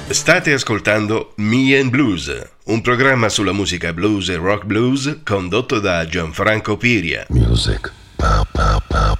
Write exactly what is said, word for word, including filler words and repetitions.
State ascoltando Me and Blues, un programma sulla musica blues e rock blues condotto da Gianfranco Piria. Music. Pow, pow, pow.